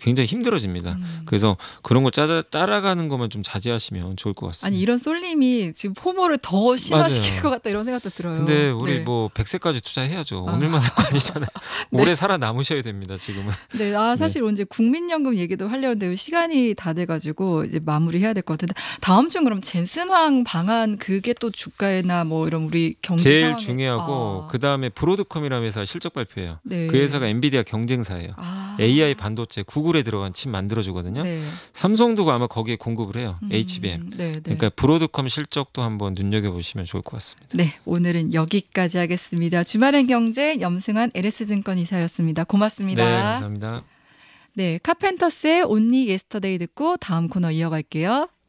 굉장히 힘들어집니다. 그래서 그런 거 따라가는 것만 좀 자제하시면 좋을 것 같습니다. 아니 이런 쏠림이 지금 포모를 더 심화시킬 맞아요. 것 같다 이런 생각도 들어요. 근데 우리 네. 뭐 100세까지 투자해야죠. 오늘만 할 거 아니잖아요. 네. 오래 살아남으셔야 됩니다. 지금은. 네, 사실 이제 국민연금 얘기도 하려는데 시간이 다 돼가지고 이제 마무리해야 될 것 같은데 다음 주는 그럼 젠슨황 방한 그게 또 주가나 뭐 이런 우리 경제 제일 상황에 중요하고 그 다음에 브로드컴이라는 회사 실적 발표해요. 네. 그 회사가 엔비디아 경쟁사예요. AI 반도체 구글에 들어간 칩 만들어주거든요. 네. 삼성도 아마 거기에 공급을 해요. HBM. 네, 네. 그러니까 브로드컴 실적도 한번 눈여겨보시면 좋을 것 같습니다. 네, 오늘은 여기까지 하겠습니다. 주말엔 경제 염승환 LS증권 이사였습니다. 고맙습니다. 네, 감사합니다. 네, 카펜터스의 Only Yesterday 듣고 다음 코너 이어갈게요.